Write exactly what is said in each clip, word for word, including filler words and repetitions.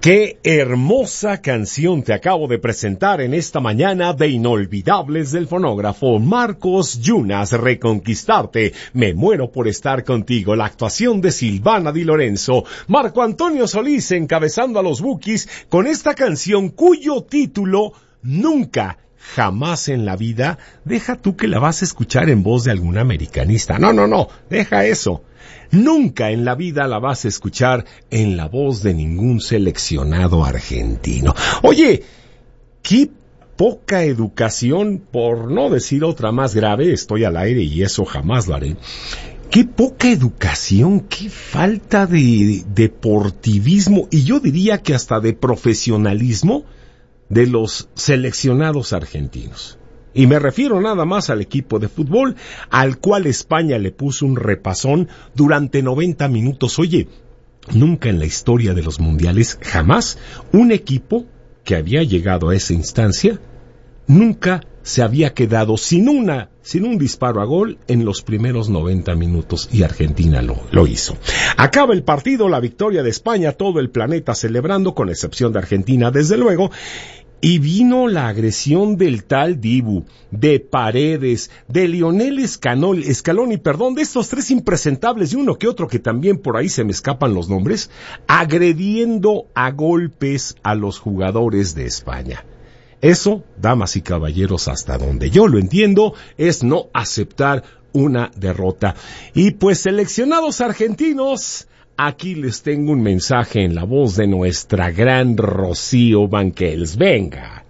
Qué hermosa canción te acabo de presentar en esta mañana de Inolvidables del Fonógrafo. Marcos Yunas, Reconquistarte, Me muero por estar contigo. La actuación de Silvana Di Lorenzo. Marco Antonio Solís encabezando a los Bukis con esta canción cuyo título Nunca, jamás en la vida. Deja tú que la vas a escuchar en voz de algún americanista. No, no, no, deja eso. Nunca en la vida la vas a escuchar en la voz de ningún seleccionado argentino. Oye, qué poca educación, por no decir otra más grave, estoy al aire y eso jamás lo haré. Qué poca educación, qué falta de deportivismo y yo diría que hasta de profesionalismo de los seleccionados argentinos. Y me refiero nada más al equipo de fútbol, al cual España le puso un repasón durante noventa minutos. Oye, nunca en la historia de los mundiales, jamás, un equipo que había llegado a esa instancia, nunca se había quedado sin una, sin un disparo a gol en los primeros noventa minutos, y Argentina lo, lo hizo. Acaba el partido, la victoria de España, todo el planeta celebrando, con excepción de Argentina, desde luego. Y vino la agresión del tal Dibu, de Paredes, de Lionel Scaloni, Scaloni, perdón, de estos tres impresentables y uno que otro que también por ahí se me escapan los nombres, agrediendo a golpes a los jugadores de España. Eso, damas y caballeros, hasta donde yo lo entiendo, es no aceptar una derrota. Y pues, seleccionados argentinos, aquí les tengo un mensaje en la voz de nuestra gran Rocío Banquels. Venga.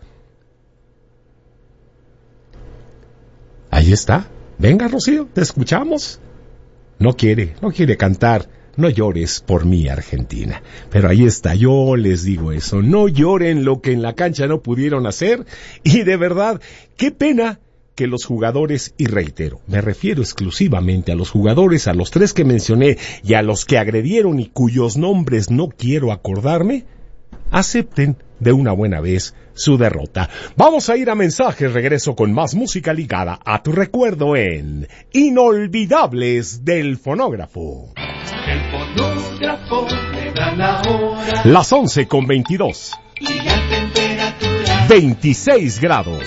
Ahí está. Venga, Rocío, ¿te escuchamos? No quiere, no quiere cantar. No llores por mí, Argentina. Pero ahí está, yo les digo eso. No lloren lo que en la cancha no pudieron hacer. Y de verdad, qué pena que los jugadores, y reitero, me refiero exclusivamente a los jugadores, a los tres que mencioné y a los que agredieron y cuyos nombres no quiero acordarme, acepten de una buena vez su derrota. Vamos a ir a mensajes, regreso con más música ligada a tu recuerdo en Inolvidables del Fonógrafo. El fonógrafo le da la hora. Las once con veintidós. Y la temperatura veintiséis grados.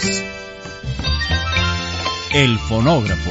El fonógrafo.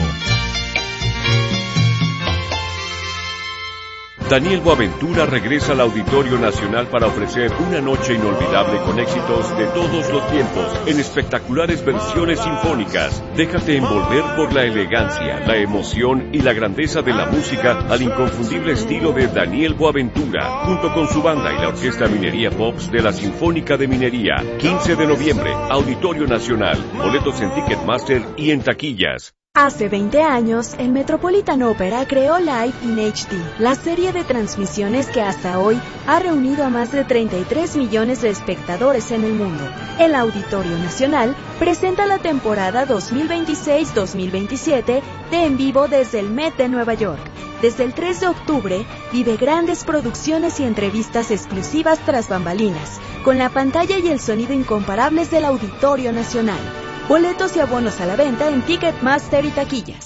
Daniel Boaventura regresa al Auditorio Nacional para ofrecer una noche inolvidable con éxitos de todos los tiempos en espectaculares versiones sinfónicas. Déjate envolver por la elegancia, la emoción y la grandeza de la música al inconfundible estilo de Daniel Boaventura, junto con su banda y la Orquesta Minería Pops de la Sinfónica de Minería. quince de noviembre, Auditorio Nacional. Boletos en Ticketmaster y en taquillas. Hace veinte años, el Metropolitan Opera creó Live in H D, la serie de transmisiones que hasta hoy ha reunido a más de treinta y tres millones de espectadores en el mundo. El Auditorio Nacional presenta la temporada dos mil veintiséis dos mil veintisiete de En Vivo desde el Met de Nueva York. Desde el tres de octubre, vive grandes producciones y entrevistas exclusivas tras bambalinas, con la pantalla y el sonido incomparables del Auditorio Nacional. Boletos y abonos a la venta en Ticketmaster y taquillas.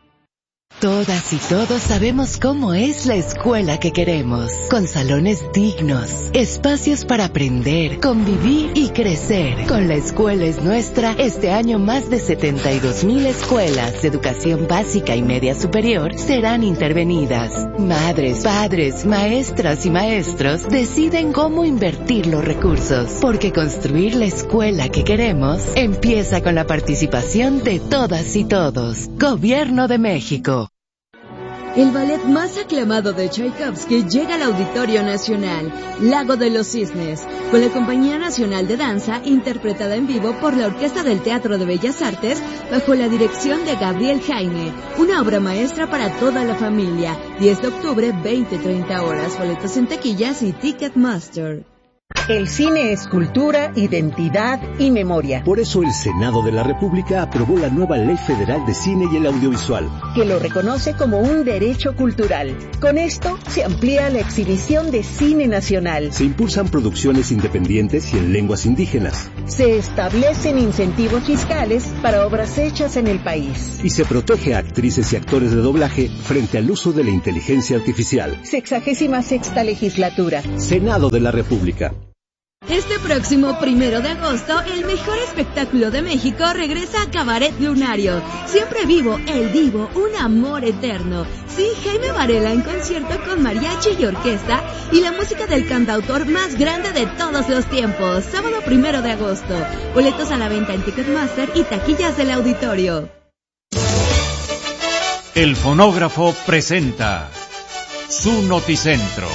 Todas y todos sabemos cómo es la escuela que queremos, con salones dignos, espacios para aprender, convivir y crecer. Con La Escuela es Nuestra, este año más de setenta y dos mil escuelas de educación básica y media superior serán intervenidas. Madres, padres, maestras y maestros deciden cómo invertir los recursos, porque construir la escuela que queremos empieza con la participación de todas y todos. Gobierno de México. El ballet más aclamado de Tchaikovsky llega al Auditorio Nacional, Lago de los Cisnes, con la Compañía Nacional de Danza, interpretada en vivo por la Orquesta del Teatro de Bellas Artes, bajo la dirección de Gabriel Jaime. Una obra maestra para toda la familia. diez de octubre, veinte treinta horas. Boletos en taquillas y Ticketmaster. El cine es cultura, identidad y memoria. Por eso el Senado de la República aprobó la nueva Ley Federal de Cine y el Audiovisual, que lo reconoce como un derecho cultural. Con esto se amplía la exhibición de cine nacional. Se impulsan producciones independientes y en lenguas indígenas. Se establecen incentivos fiscales para obras hechas en el país. Y se protege a actrices y actores de doblaje frente al uso de la inteligencia artificial. Sexagésima sexta legislatura. Senado de la República. Este próximo primero de agosto, el mejor espectáculo de México regresa a Cabaret Lunario. Siempre vivo, el divo, un amor eterno. Sí, Jaime Varela en concierto con mariachi y orquesta y la música del cantautor más grande de todos los tiempos. Sábado primero de agosto. Boletos a la venta en Ticketmaster y taquillas del auditorio. El fonógrafo presenta su Noticentro.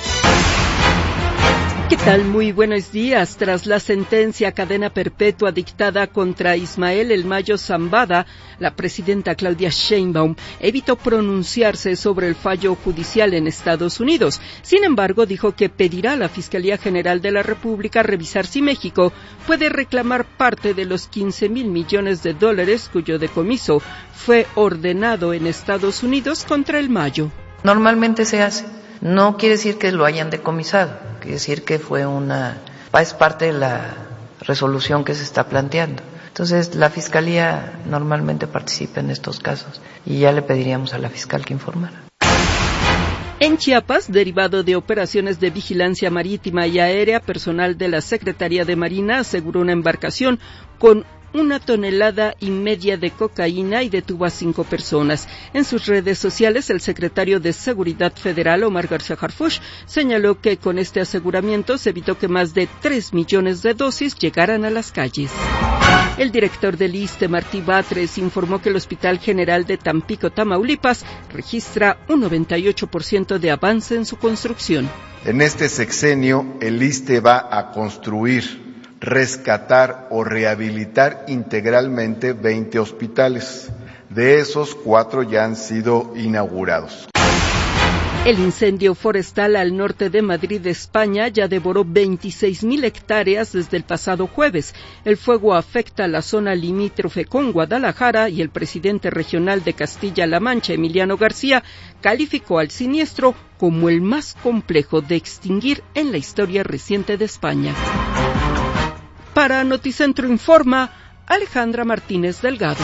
¿Qué tal? Muy buenos días. Tras la sentencia a cadena perpetua dictada contra Ismael El Mayo Zambada, la presidenta Claudia Sheinbaum evitó pronunciarse sobre el fallo judicial en Estados Unidos. Sin embargo, dijo que pedirá a la Fiscalía General de la República revisar si México puede reclamar parte de los quince mil millones de dólares cuyo decomiso fue ordenado en Estados Unidos contra El Mayo. Normalmente se hace. No quiere decir que lo hayan decomisado, quiere decir que fue una, es parte de la resolución que se está planteando. Entonces, la Fiscalía normalmente participa en estos casos y ya le pediríamos a la fiscal que informara. En Chiapas, derivado de operaciones de vigilancia marítima y aérea, personal de la Secretaría de Marina aseguró una embarcación con una tonelada y media de cocaína y detuvo a cinco personas. En sus redes sociales, el secretario de Seguridad Federal, Omar García Harfuch, señaló que con este aseguramiento se evitó que más de tres millones de dosis llegaran a las calles. El director del I S S S T E, Martí Batres, informó que el Hospital General de Tampico, Tamaulipas, registra un noventa y ocho por ciento de avance en su construcción. En este sexenio, el I S S S T E va a construir, rescatar o rehabilitar integralmente veinte hospitales. De esos, cuatro ya han sido inaugurados. El incendio forestal al norte de Madrid, España, ya devoró veintiséis mil hectáreas desde el pasado jueves. El fuego afecta a la zona limítrofe con Guadalajara y el presidente regional de Castilla-La Mancha, Emiliano García, calificó al siniestro como el más complejo de extinguir en la historia reciente de España. Para Noticentro Informa, Alejandra Martínez Delgado.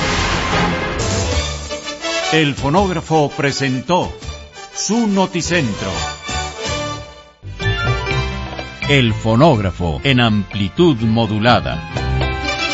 El fonógrafo presentó su Noticentro. El fonógrafo en amplitud modulada.